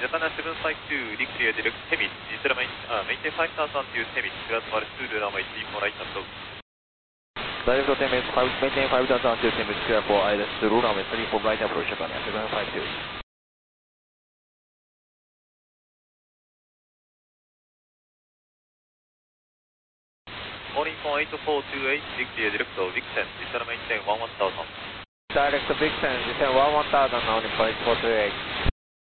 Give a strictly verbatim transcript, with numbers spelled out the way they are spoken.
Japan seven five two, Rick Clear Direct Hemis, Isra main, uh, maintain five thousand to Hemis, Glass Mar two, runway three four right approach. Direct Hemis, maintain five thousand to Hemis, clear for I L S through runway three four right approach, Japan seven five two. Morning for eight four two eight, Rick Clear Direct, Vixen, Isra maintain one one thousand. Direct Vixen, descend one one thousand, only for eight four two eight.